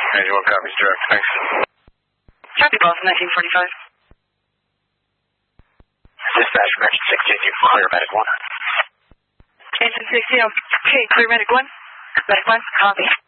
Range 1 copies, direct. Thanks. Copy, Boston, 1945. Dispatch, American 622, clear medic 1. Engine 60, okay, clear medic 1. Medic 1, copy.